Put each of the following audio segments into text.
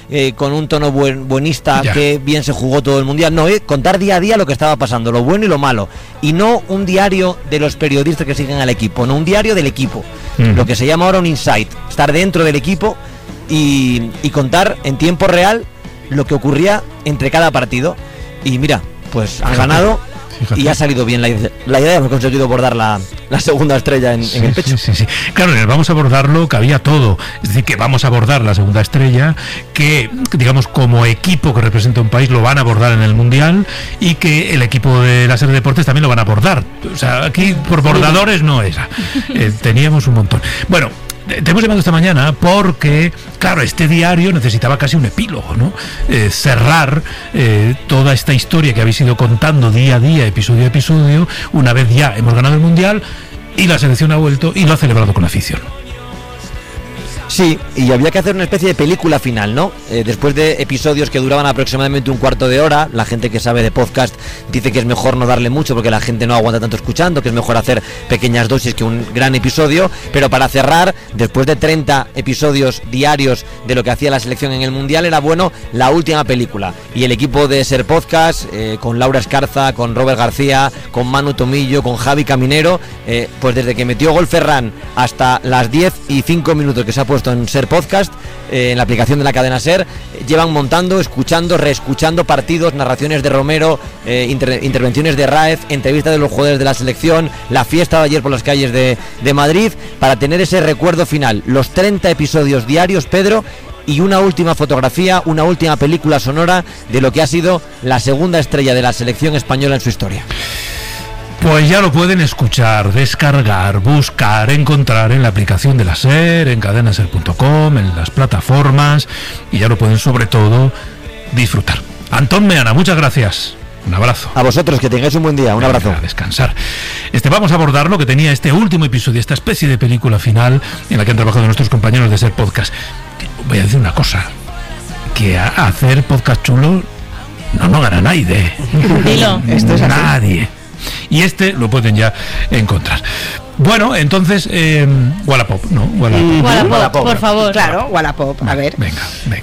con un tono buenista, que bien se jugó todo el Mundial. No, contar día a día lo que estaba pasando, lo bueno y lo malo. Y no un diario de los periodistas que siguen al equipo, no un diario del equipo. Lo que se llama ahora un insight, estar dentro del equipo y contar en tiempo real lo que ocurría entre cada partido. Y mira, pues han ganado. Fíjate. Y ha salido bien la idea, hemos conseguido bordar la segunda estrella en el pecho. Sí. Claro, vamos a abordarlo, que había todo. Es decir, que vamos a abordar la segunda estrella, que, digamos, como equipo que representa un país lo van a abordar en el Mundial, y que el equipo de la SER Deportes también lo van a abordar. O sea, aquí por bordadores no era. Teníamos un montón. Bueno, te hemos llamado esta mañana porque, claro, este diario necesitaba casi un epílogo, ¿no? Cerrar toda esta historia que habéis ido contando día a día, episodio a episodio, una vez ya hemos ganado el Mundial y la selección ha vuelto y lo ha celebrado con afición. Sí, y había que hacer una especie de película final, ¿no? Después de episodios que duraban aproximadamente un cuarto de hora, la gente que sabe de podcast dice que es mejor no darle mucho porque la gente no aguanta tanto escuchando, que es mejor hacer pequeñas dosis que un gran episodio, pero para cerrar, después de 30 episodios diarios de lo que hacía la selección en el Mundial, era bueno la última película. Y el equipo de SER Podcast, con Laura Escarza, con Robert García, con Manu Tomillo, con Javi Caminero, pues desde que metió gol Ferran hasta las 10:05 que se ha puesto en SER Podcast, en la aplicación de la cadena SER, llevan montando, escuchando, reescuchando partidos, narraciones de Romero, intervenciones de Raez, entrevistas de los jugadores de la selección, la fiesta de ayer por las calles de Madrid, para tener ese recuerdo final, los 30 episodios diarios, Pedro, y una última fotografía, una última película sonora de lo que ha sido la segunda estrella de la selección española en su historia. Pues ya lo pueden escuchar, descargar, buscar, encontrar en la aplicación de la SER, en cadenaser.com, en las plataformas, y ya lo pueden sobre todo disfrutar. Antón Meana, muchas gracias. Un abrazo. A vosotros, que tengáis un buen día. Un abrazo. A descansar. Vamos a abordar lo que tenía este último episodio, esta especie de película final en la que han trabajado nuestros compañeros de SER Podcast. Voy a decir una cosa, que a hacer podcast chulo no gana nadie. Dilo. Esto es así. Nadie. Y lo pueden ya encontrar. Bueno, entonces, Wallapop, ¿no? Wallapop, por favor. Claro, Wallapop, a ver. Venga.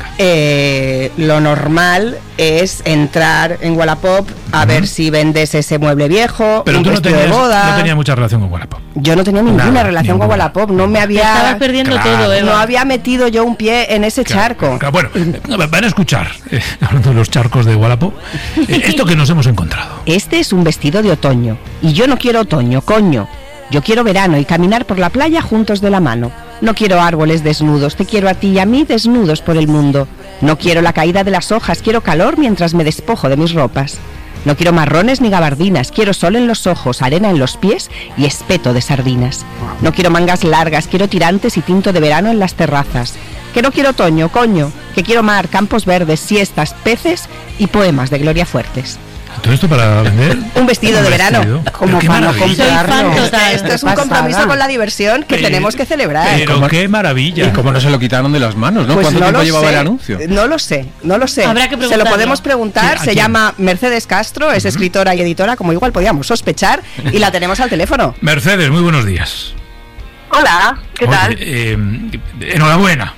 Lo normal es entrar en Wallapop a ver si vendes ese mueble viejo, pero un tú vestido de boda. No tenías mucha relación con Wallapop. Yo no tenía ninguna relación con Wallapop, no me había... Estabas perdiendo todo, Eva. No había metido yo un pie en ese charco. Bueno, van a escuchar, hablando de los charcos de Wallapop, esto que nos hemos encontrado. Este es un vestido de otoño, y yo no quiero otoño, coño. Yo quiero verano y caminar por la playa juntos de la mano. No quiero árboles desnudos, te quiero a ti y a mí desnudos por el mundo. No quiero la caída de las hojas, quiero calor mientras me despojo de mis ropas. No quiero marrones ni gabardinas, quiero sol en los ojos, arena en los pies y espeto de sardinas. No quiero mangas largas, quiero tirantes y tinto de verano en las terrazas. Que no quiero otoño, coño, que quiero mar, campos verdes, siestas, peces y poemas de Gloria Fuertes. ¿Todo esto para vender? Un vestido de verano. Como para no comprarlo. Esto es un compromiso con la diversión que tenemos que celebrar. Pero qué maravilla. ¿Y cómo no se lo quitaron de las manos, no? Pues ¿Cuánto tiempo llevaba el anuncio? No lo sé. Habrá que se lo podemos preguntar. ¿A se quién? llama Mercedes Castro, es escritora y editora, como igual podíamos sospechar, y la tenemos al teléfono. Mercedes, muy buenos días. Hola, ¿qué tal? Enhorabuena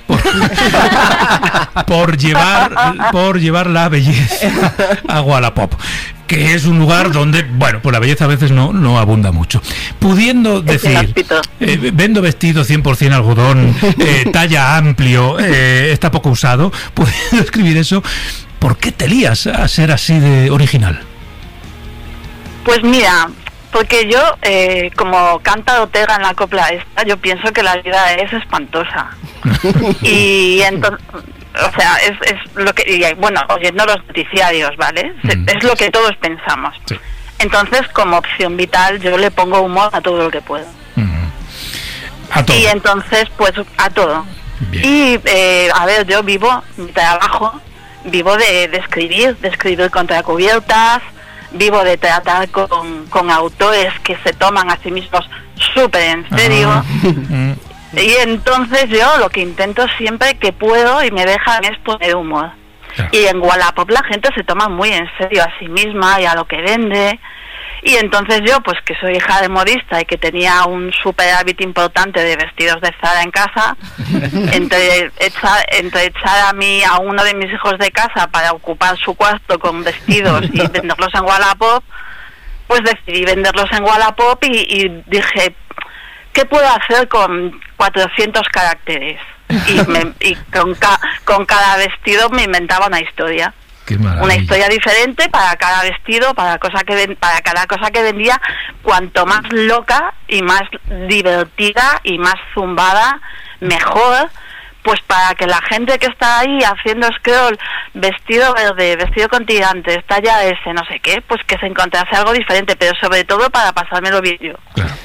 por llevar la belleza a Wallapop, que es un lugar donde, bueno, pues la belleza a veces no abunda mucho. Pudiendo decir, vendo vestido 100% algodón, talla amplio, está poco usado, pudiendo escribir eso, ¿por qué te lías a ser así de original? Pues mira, porque yo, como canta Ortega en la copla esta, yo pienso que la vida es espantosa. Y entonces, o sea, es lo que, y, bueno, oyendo los noticiarios, ¿vale? Es lo que todos pensamos. Sí. Entonces, como opción vital, yo le pongo humor a todo lo que puedo. A todo. Y entonces, pues, a todo. Bien. Y, a ver, yo vivo, mi trabajo, vivo de escribir contracubiertas, vivo de tratar con autores que se toman a sí mismos súper en serio. Y entonces yo lo que intento siempre que puedo y me dejan es poner humor. Claro. Y en Wallapop la gente se toma muy en serio a sí misma y a lo que vende. Y entonces yo, pues que soy hija de modista y que tenía un superávit importante de vestidos de Zara en casa, entre echar a uno de mis hijos de casa para ocupar su cuarto con vestidos y venderlos en Wallapop, pues decidí venderlos en Wallapop y dije, ¿qué puedo hacer con 400 caracteres? Y con cada vestido me inventaba una historia. Una historia diferente para cada vestido, para cada cosa que vendía, cuanto más loca y más divertida y más zumbada, mejor, pues para que la gente que está ahí haciendo scroll, vestido verde, vestido con tirantes, talla S, no sé qué, pues que se encontrase algo diferente, pero sobre todo para pasármelo bien yo. Claro.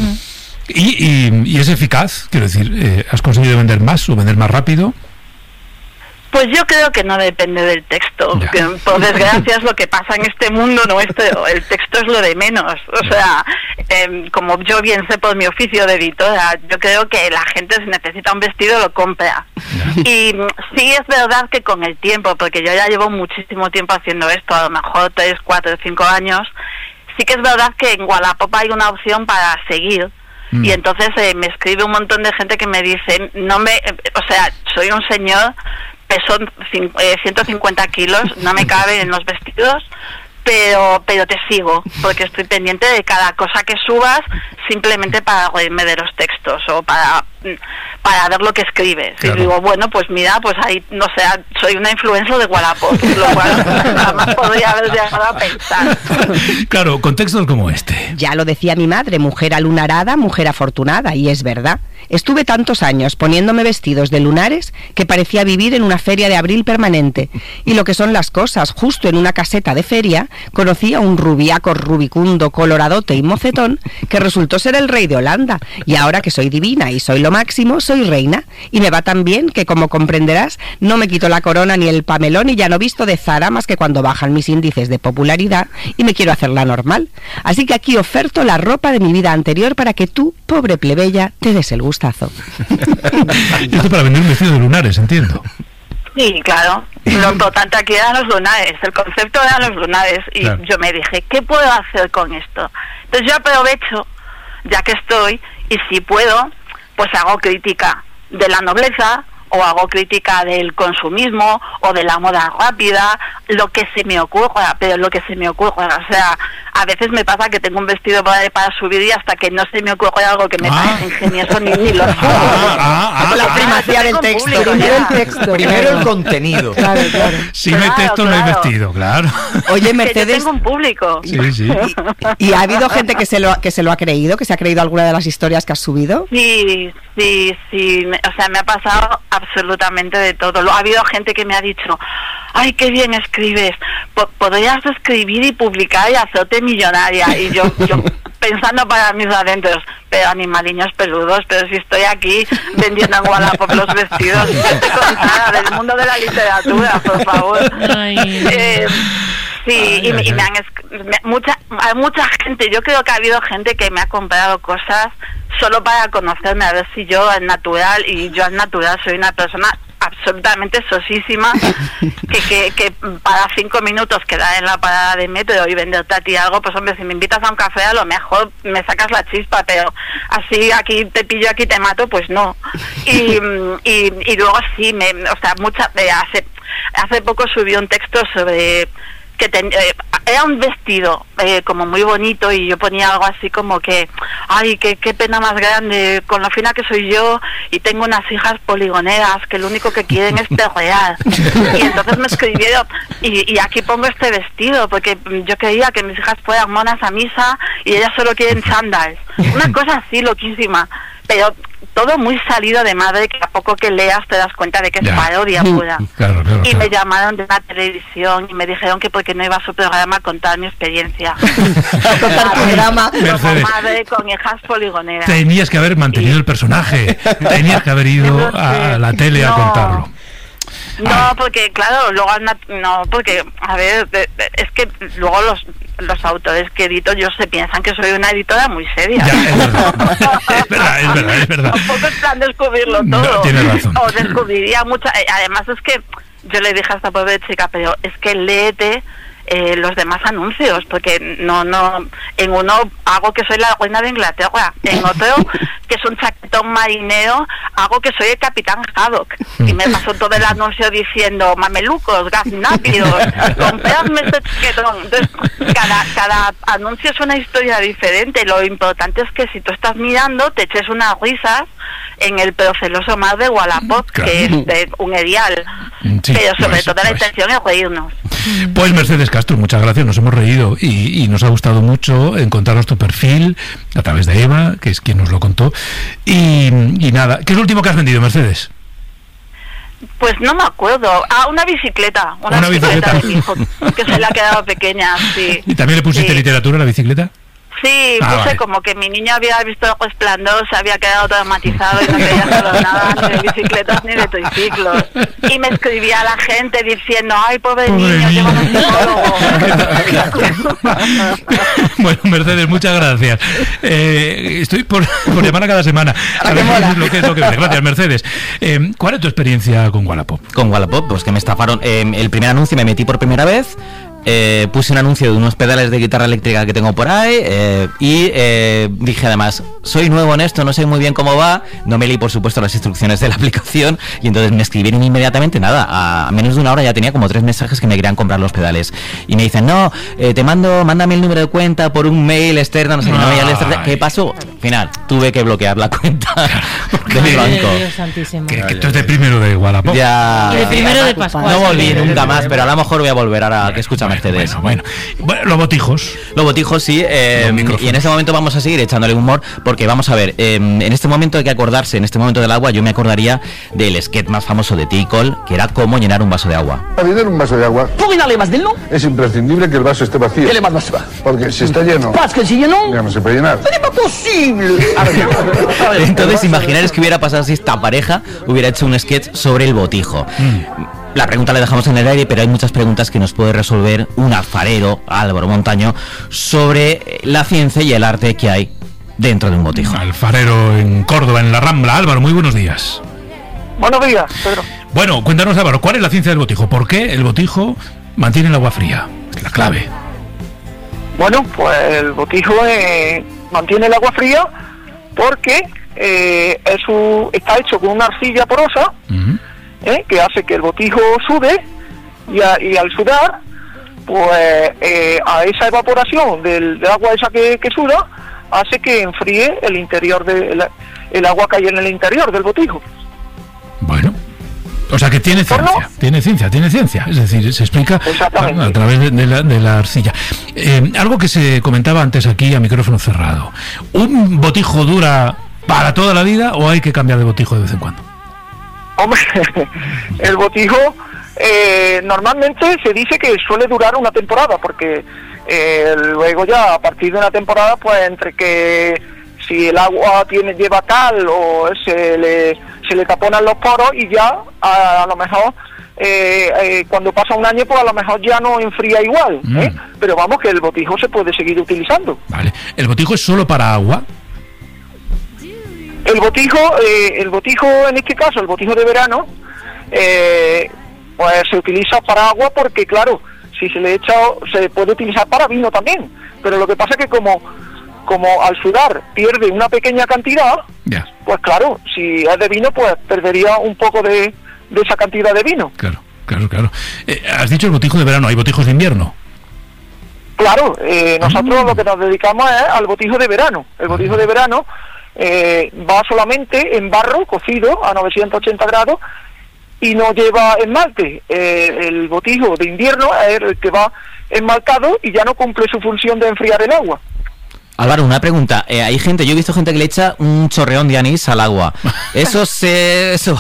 ¿Y es eficaz? Quiero decir, ¿has conseguido vender más o vender más rápido? Pues yo creo que no depende del texto, que por desgracia es lo que pasa en este mundo nuestro, el texto es lo de menos, o sea, como yo bien sé por mi oficio de editora, yo creo que la gente si necesita un vestido lo compra. Y sí es verdad que con el tiempo, porque yo ya llevo muchísimo tiempo haciendo esto, a lo mejor 3, 4, 5 años, sí que es verdad que en Wallapop hay una opción para seguir. Y entonces me escribe un montón de gente que me dice, o sea, soy un señor, peso 150 kilos, no me cabe en los vestidos, pero te sigo, porque estoy pendiente de cada cosa que subas, simplemente para reírme de los textos o para ver lo que escribes. Claro. Y digo, bueno, pues mira, pues ahí, no sé, soy una influencer de Wallapop, lo cual jamás podría haber llegado a pensar. Claro, con textos como este. Ya lo decía mi madre, mujer alunarada, mujer afortunada, y es verdad. Estuve tantos años poniéndome vestidos de lunares que parecía vivir en una feria de abril permanente. Y lo que son las cosas, justo en una caseta de feria, conocí a un rubiaco rubicundo, coloradote y mocetón que resultó ser el rey de Holanda. Y ahora que soy divina y soy lo máximo, soy reina. Y me va tan bien que, como comprenderás, no me quito la corona ni el pamelón y ya no visto de Zara más que cuando bajan mis índices de popularidad y me quiero hacerla normal. Así que aquí oferto la ropa de mi vida anterior para que tú, pobre plebeya, te des el gustazo. Esto para vender un vestido de lunares, entiendo. Sí, claro. Lo importante aquí eran los lunares, el concepto eran los lunares. Y claro, yo me dije, ¿qué puedo hacer con esto? Entonces yo aprovecho, ya que estoy, y si puedo, pues hago crítica de la nobleza, o hago crítica del consumismo, o de la moda rápida, lo que se me ocurra, pero lo que se me ocurra. O sea, a veces me pasa que tengo un vestido para subir y hasta que no se me ocurre algo que me parece ingenioso ni lo subo. La primacía del texto. Primero el texto. Primero el contenido. Claro, claro. Si no hay texto, no hay vestido, claro. Oye, Mercedes. Yo tengo un público. Sí, sí. ¿Y ha habido gente que se lo ha creído, que se ha creído alguna de las historias que has subido? Sí. O sea, me ha pasado absolutamente de todo. Ha habido gente que me ha dicho, ay, qué bien escribes, podrías escribir y publicar y hacerte millonaria. Y yo pensando para mis adentros, pero animaliños peludos, pero si estoy aquí vendiendo en Wallapop los vestidos, con nada del mundo de la literatura, por favor. Sí, hay mucha gente, yo creo que ha habido gente que me ha comprado cosas solo para conocerme, a ver si yo al natural, y yo al natural soy una persona absolutamente sosísima, que para 5 minutos quedar en la parada de metro y venderte a ti algo, pues hombre, si me invitas a un café a lo mejor me sacas la chispa, pero así aquí te pillo, aquí te mato, pues no. Y luego sí, hace poco subí un texto sobre que era un vestido como muy bonito y yo ponía algo así como que, ay, qué pena más grande con lo fina que soy yo y tengo unas hijas poligoneras que lo único que quieren es perrear. Y entonces me escribieron y aquí pongo este vestido porque yo quería que mis hijas fueran monas a misa y ellas solo quieren chándals. Una cosa así loquísima, pero todo muy salido de madre, que a poco que leas te das cuenta de que es parodia pura. Claro. Y me llamaron de la televisión y me dijeron que porque no iba a su programa a contar mi experiencia. A contar tu drama. Como madre con hijas poligoneras. Tenías que haber mantenido el personaje, tenías que haber ido a la tele a contarlo. No, porque claro, luego porque a ver, es que luego los autores que edito yo se piensan que soy una editora muy seria. Ya, es verdad. Tampoco es plan descubrirlo todo. No, tienes razón. O descubriría mucha. Además es que yo le dije a esta pobre chica, pero es que léete los demás anuncios, porque no en uno hago que soy la reina de Inglaterra, en otro que es un chaquetón marinero hago que soy el Capitán Haddock, y me pasó todo el anuncio diciendo mamelucos, gaznápidos, compradme este chaquetón. Entonces cada anuncio es una historia diferente. Lo importante es que si tú estás mirando te eches unas risas en el proceloso mar de Wallapop, que es de un erial, pero sobre todo la intención es reírnos. Pues Mercedes Castro, muchas gracias, nos hemos reído y nos ha gustado mucho encontrar nuestro perfil a través de Eva, que es quien nos lo contó, y nada, ¿qué es lo último que has vendido, Mercedes? Pues no me acuerdo. Una bicicleta de mi hijo, que se le ha quedado pequeña, sí. ¿Y también le pusiste literatura a la bicicleta? Sí, puse como que mi niño había visto el Resplandor, se había quedado traumatizado y no quería saber nada ni de bicicletas ni de triciclos. Y me escribía a la gente diciendo, ay, pobre niño, llévame a un psicólogo. Bueno, Mercedes, muchas gracias. Estoy por llamar a cada semana. A ver lo que vende. Gracias, Mercedes. ¿Cuál es tu experiencia con Wallapop? Con Wallapop, pues que me estafaron. El primer anuncio me metí por primera vez. Puse un anuncio de unos pedales de guitarra eléctrica que tengo por ahí y dije además, soy nuevo en esto, no sé muy bien cómo va, no me leí por supuesto las instrucciones de la aplicación y entonces me escribieron inmediatamente, nada, a menos de una hora ya tenía como 3 mensajes que me querían comprar los pedales y me dicen, no, mándame el número de cuenta por un mail externo, no sé qué pasó. Al final, tuve que bloquear la cuenta de mi banco. Que esto es de primero de Wallapop. Ya, y de primero de Pascual. No volví nunca más, pero a lo mejor voy a volver ahora que escucha Mercedes. Bueno, los botijos. Los botijos, sí. Y en este momento vamos a seguir echándole humor, porque vamos a ver, en este momento hay que acordarse, en este momento del agua, yo me acordaría del sketch más famoso de Ticol, que era cómo llenar un vaso de agua. Para llenar un vaso de agua, es imprescindible que el vaso esté vacío. ¿Qué le más va? Porque si está lleno, que si lleno, ya no se puede llenar. ¡Es imposible! Entonces, imaginaros que hubiera pasado si esta pareja hubiera hecho un sketch sobre el botijo. La pregunta la dejamos en el aire, pero hay muchas preguntas que nos puede resolver un alfarero, Álvaro Montaño, sobre la ciencia y el arte que hay dentro de un botijo. Alfarero en Córdoba, en la Rambla. Álvaro, muy buenos días. Buenos días, Pedro. Bueno, cuéntanos, Álvaro, ¿cuál es la ciencia del botijo? ¿Por qué el botijo mantiene el agua fría? La clave. Bueno, pues el botijo mantiene el agua fría porque está hecho con una arcilla porosa, que hace que el botijo sude y al sudar, pues a esa evaporación del agua esa que suda, hace que enfríe el interior el agua que hay en el interior del botijo. Bueno, o sea que tiene ciencia, es decir, se explica a través de la arcilla. Algo que se comentaba antes aquí a micrófono cerrado, ¿un botijo dura para toda la vida o hay que cambiar de botijo de vez en cuando? Hombre, el botijo normalmente se dice que suele durar una temporada, porque luego ya a partir de una temporada, pues entre que si el agua lleva cal o se le taponan los poros y ya a lo mejor cuando pasa un año, pues a lo mejor ya no enfría igual, pero vamos, que el botijo se puede seguir utilizando. Vale, ¿el botijo es solo para agua? El botijo en este caso, el botijo de verano, pues se utiliza para agua porque, claro, si se le echa, se puede utilizar para vino también, pero lo que pasa es que como al sudar pierde una pequeña cantidad, pues claro, si es de vino, pues perdería un poco de esa cantidad de vino. Claro. Has dicho el botijo de verano, ¿hay botijos de invierno? Claro, nosotros lo que nos dedicamos es al botijo de verano. El botijo de verano va solamente en barro cocido a 980 grados y no lleva esmalte. El botijo de invierno es el que va enmaltado y ya no cumple su función de enfriar el agua. Álvaro, una pregunta. Yo he visto gente que le echa un chorreón de anís al agua. Eso es vicio.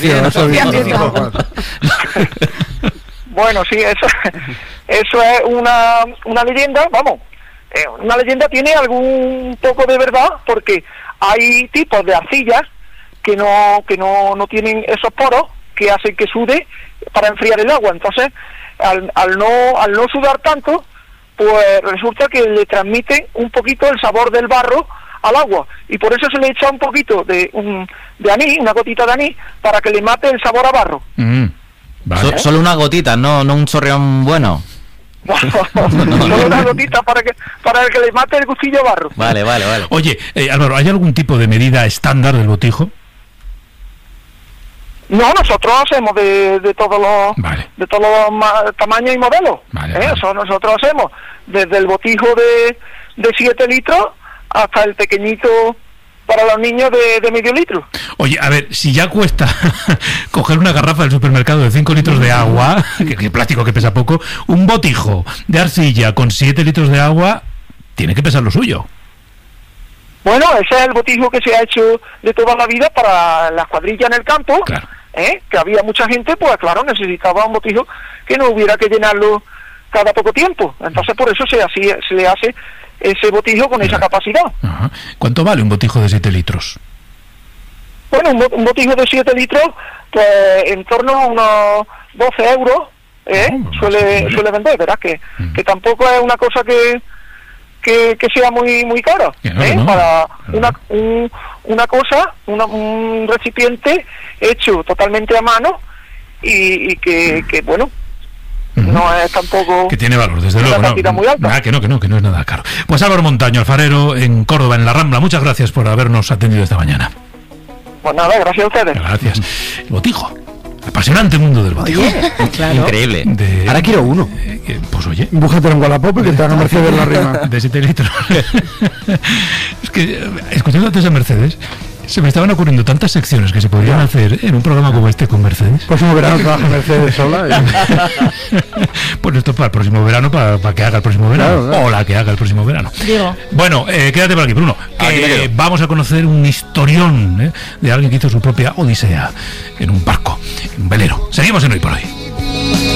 Bueno, sí, eso es una leyenda, vamos. Una leyenda tiene algún poco de verdad, porque hay tipos de arcillas que no tienen esos poros que hacen que sude para enfriar el agua. Entonces, al no sudar tanto, pues resulta que le transmite un poquito el sabor del barro al agua, y por eso se le echa un poquito de anís, una gotita de anís, para que le mate el sabor a barro. Vale. Solo una gotita, no un chorreón bueno. Solo una gotita para que le mate el gustillo barro. Vale. Oye, Álvaro, ¿hay algún tipo de medida estándar del botijo? No, nosotros hacemos de todos los tamaños y modelos. Eso nosotros hacemos desde el botijo de 7 litros hasta el pequeñito para los niños de medio litro. Oye, a ver, si ya cuesta coger una garrafa del supermercado de 5 litros de agua, que plástico que pesa poco, un botijo de arcilla con 7 litros de agua tiene que pesar lo suyo. Bueno, ese es el botijo que se ha hecho de toda la vida para las cuadrillas en el campo. Claro. Que había mucha gente, pues claro, necesitaba un botijo que no hubiera que llenarlo cada poco tiempo. Entonces por eso se le hace ese botijo con esa capacidad. Ajá. ¿Cuánto vale un botijo de 7 litros? Bueno, un botijo de 7 litros, pues en torno a unos 12 euros suele vender, ¿verdad? Que tampoco es una cosa que sea muy cara, para una cosa, un recipiente hecho totalmente a mano y que bueno, no es tampoco que tiene valor, desde luego, muy alta. Que no es nada caro. Pues Álvaro Montaño, alfarero en Córdoba, en La Rambla, muchas gracias por habernos atendido esta mañana. Pues nada, gracias a ustedes. Gracias. El botijo. Apasionante mundo del botijo. Claro. Increíble. Ahora quiero uno. Pues oye. Búscate en Wallapop y que te haga Mercedes la rima. De 7 litros. Es que, escuchando antes a Mercedes, se me estaban ocurriendo tantas secciones que se podrían hacer en un programa como este con Mercedes. Próximo verano trabaja Mercedes sola. Pues esto para el próximo verano, para que haga el próximo verano. Claro. O la que haga el próximo verano. Digo. Bueno, quédate por aquí, Bruno. Vamos a conocer un historión de alguien que hizo su propia odisea en un barco, en un velero. Seguimos en Hoy por Hoy.